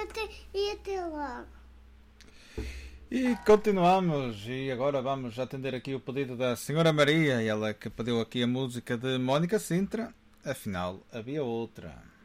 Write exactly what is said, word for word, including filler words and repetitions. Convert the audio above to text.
até, e até logo. E continuamos, e agora vamos atender aqui o pedido da senhora Maria, e ela que pediu aqui a música de Mónica Sintra. Afinal, havia outra.